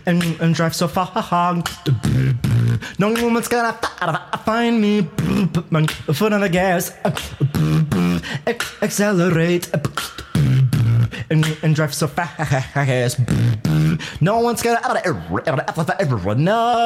and drive so far. No woman's gonna find me. Foot on the gas, accelerate, and drive so fast. No one's gonna no.